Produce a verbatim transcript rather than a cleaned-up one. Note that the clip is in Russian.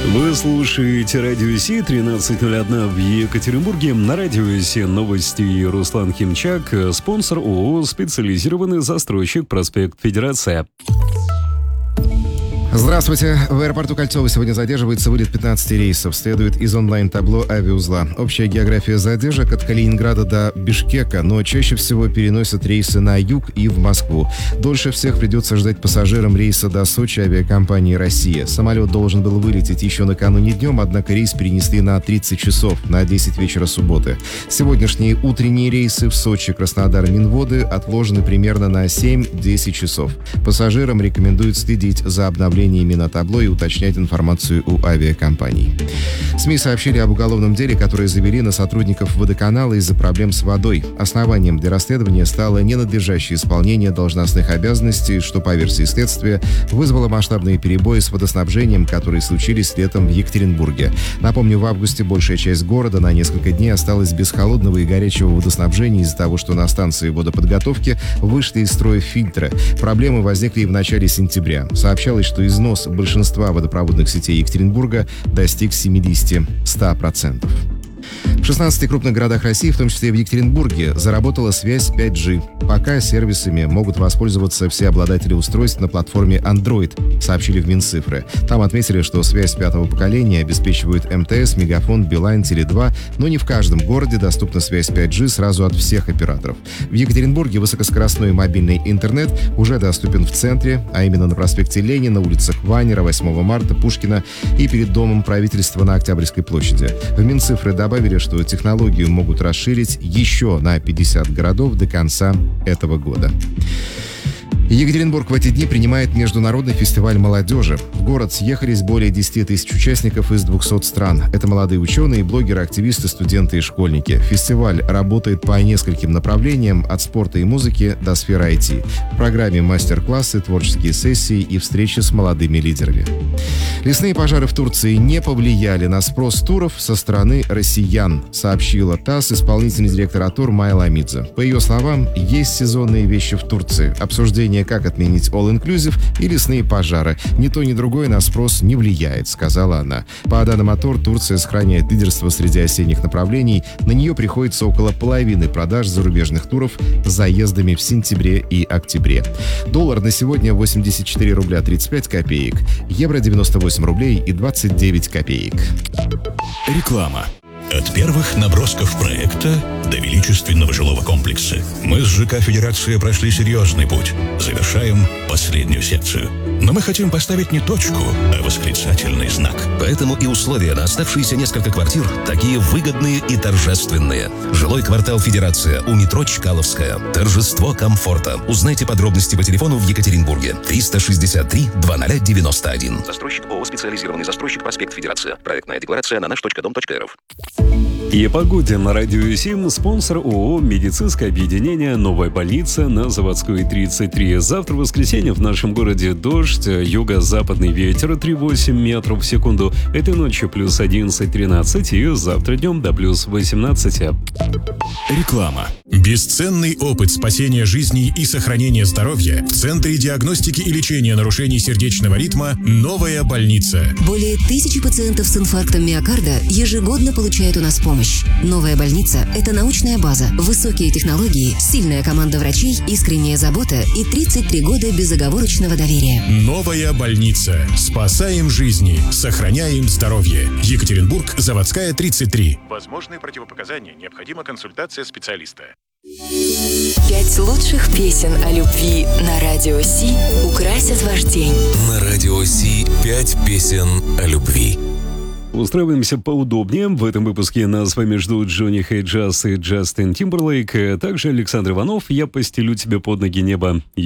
Вы слушаете Радио Си, тринадцать ноль один в Екатеринбурге. На Радио Си новости. Руслан Химчак, спонсор ООО «Специализированный застройщик», проспект Федерация. Здравствуйте. В аэропорту Кольцово сегодня задерживается вылет пятнадцати рейсов. Следует из онлайн-табло авиаузла. Общая география задержек от Калининграда до Бишкека, но чаще всего переносят рейсы на юг и в Москву. Дольше всех придется ждать пассажирам рейса до Сочи авиакомпании «Россия». Самолет должен был вылететь еще накануне днем, однако рейс перенесли на тридцать часов, на десять вечера субботы. Сегодняшние утренние рейсы в Сочи, Краснодар, Минводы отложены примерно на семь-десять часов. Пассажирам рекомендуют следить за обновлением на табло и уточнять информацию у авиакомпаний. СМИ сообщили об уголовном деле, которое завели на сотрудников водоканала из-за проблем с водой. Основанием для расследования стало ненадлежащее исполнение должностных обязанностей, что, по версии следствия, вызвало масштабные перебои с водоснабжением, которые случились летом в Екатеринбурге. Напомню, в августе большая часть города на несколько дней осталась без холодного и горячего водоснабжения из-за того, что на станции водоподготовки вышли из строя фильтры. Проблемы возникли и в начале сентября. Сообщалось, что износ большинства водопроводных сетей Екатеринбурга достиг семьдесят-сто процентов. В шестнадцати крупных городах России, в том числе и в Екатеринбурге, заработала связь пять джи. Пока сервисами могут воспользоваться все обладатели устройств на платформе Android, сообщили в Минцифры. Там отметили, что связь пятого поколения обеспечивают эм тэ эс, Мегафон, Билайн, Теле два, но не в каждом городе доступна связь пять джи сразу от всех операторов. В Екатеринбурге высокоскоростной мобильный интернет уже доступен в центре, а именно на проспекте Ленина, улицах Ванера, восьмого марта, Пушкина и перед Домом правительства на Октябрьской площади. В Минцифры добавили, что технологию могут расширить еще на пятьдесят городов до конца этого года. Екатеринбург в эти дни принимает международный фестиваль молодежи. В город съехались более десяти тысяч участников из двухсот стран. Это молодые ученые, блогеры, активисты, студенты и школьники. Фестиваль работает по нескольким направлениям, от спорта и музыки до сферы ай ти. В программе мастер-классы, творческие сессии и встречи с молодыми лидерами. Лесные пожары в Турции не повлияли на спрос туров со стороны россиян, сообщила ТАСС исполнительный директор АТУР Майя Ламидзе. По ее словам, есть сезонные вещи в Турции. Обсуждение, как отменить all-inclusive и лесные пожары. Ни то, ни другое на спрос не влияет, сказала она. По данным АТУР, Турция сохраняет лидерство среди осенних направлений. На нее приходится около половины продаж зарубежных туров с заездами в сентябре и октябре. Доллар на сегодня восемьдесят четыре рубля тридцать пять копеек. Евро девяносто восемь рублей и двадцать девять копеек. Реклама. От первых набросков проекта до величественного жилого комплекса мы с ЖК «Федерация» прошли серьезный путь. Завершаем последнюю секцию. Но мы хотим поставить не точку, а восклицательный знак. Поэтому и условия на оставшиеся несколько квартир такие выгодные и торжественные. Жилой квартал «Федерация» у метро Чкаловская. Торжество комфорта. Узнайте подробности по телефону в Екатеринбурге. триста шестьдесят три двадцать девяносто один. Застройщик ООО «Специализированный застройщик», проспект Федерация. Проектная декларация на наш точка дом точка эр эф. И о погоде на Радио Сим. Спонсор ООО «Медицинское объединение. Новая больница» на Заводской тридцать три. Завтра, в воскресенье, в нашем городе дождь, юго-западный ветер три целых восемь десятых метров в секунду. Этой ночью плюс одиннадцать-тринадцать и завтра днем до плюс восемнадцати. Реклама. Бесценный опыт спасения жизней и сохранения здоровья в Центре диагностики и лечения нарушений сердечного ритма «Новая больница». Более тысячи пациентов с инфарктом миокарда ежегодно получают у нас помощь. Новая больница – это научная база, высокие технологии, сильная команда врачей, искренняя забота и тридцать три года безоговорочного доверия. Новая больница. Спасаем жизни, сохраняем здоровье. Екатеринбург, Заводская, тридцать три. Возможные противопоказания. Необходима консультация специалиста. Пять лучших песен о любви на Радио Си украсят ваш день. На Радио Си пять песен о любви. Устраиваемся поудобнее. В этом выпуске нас с вами ждут Джонни Хейджас и Джастин Тимберлейк, а также Александр Иванов. Я постелю тебе под ноги небо.